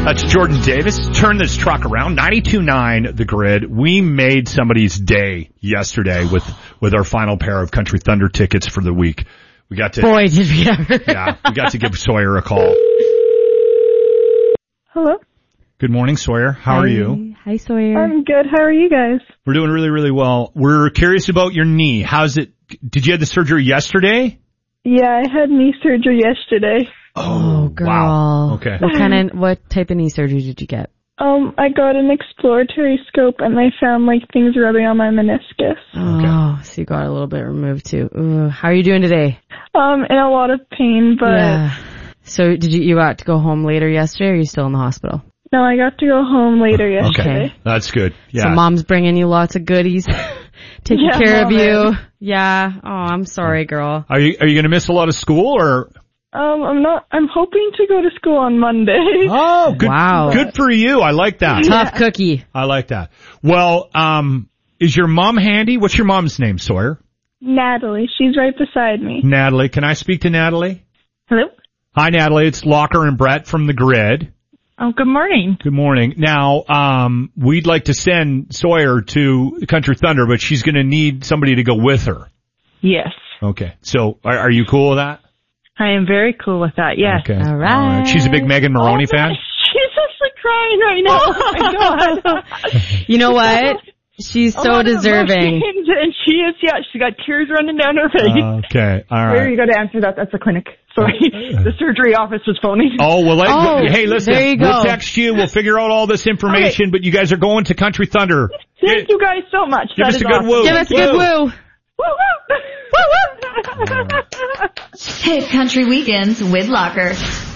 That's Jordan Davis. Turn this truck around. 92.9 The Grid. We made somebody's day yesterday with our final pair of Country Thunder tickets for the week. We got to. Boy, did we ever. Yeah, we got to give Sawyer a call. Hello. Good morning, Sawyer. How are you? Hi, Sawyer. I'm good. How are you guys? We're doing really, really well. We're curious about your knee. How's it? Did you have the surgery yesterday? Yeah, I had knee surgery yesterday. Oh, girl. Wow. Okay. What type of knee surgery did you get? I got an exploratory scope and I found like things rubbing on my meniscus. Oh, so you got a little bit removed too. Ooh, how are you doing today? In a lot of pain, but Yeah. So did you got to go home later yesterday or are you still in the hospital? no, I got to go home later yesterday. Okay. That's good. Yeah. So mom's bringing you lots of goodies, taking Yeah, care of Mom you. is. Yeah. Oh, I'm sorry, girl. Are you going to miss a lot of school or? I'm hoping to go to school on Monday. Oh, good. Wow. Good for you. I like that. Tough cookie. I like that. Well, is your mom handy? What's your mom's name, Sawyer? Natalie, she's right beside me. Natalie. Can I speak to Natalie? Hello? Hi, Natalie. It's Locker and Brett from The Grid. Oh, good morning. Good morning. Now, we'd like to send Sawyer to Country Thunder, but she's going to need somebody to go with her. Yes. Okay. So, are you cool with that? I am very cool with that, yes. Okay. All right. She's a big Megan Maroney fan? She's actually crying right now. Oh my god. You know what? She's so deserving. And she is, yeah, she got tears running down her face. Okay. All Where right. you got to answer that? That's the clinic. Sorry. The surgery office was phoning. Oh, well, Oh, hey, listen, there you we'll go. text you. We'll figure out all this information, but you guys are going to Country Thunder. Thank you guys so much. Give That us is a good awesome. woo. Give us a good woo. Woo woo. Hit Country Weekends with Locker.